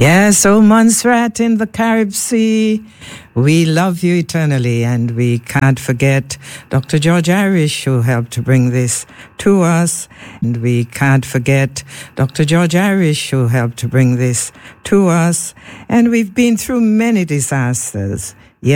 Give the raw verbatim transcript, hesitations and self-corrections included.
Yes, oh Montserrat in the Carib Sea, we love you eternally, and we can't forget Doctor George Irish, who helped to bring this to us, and we can't forget Doctor George Irish, who helped to bring this to us, and we've been through many disasters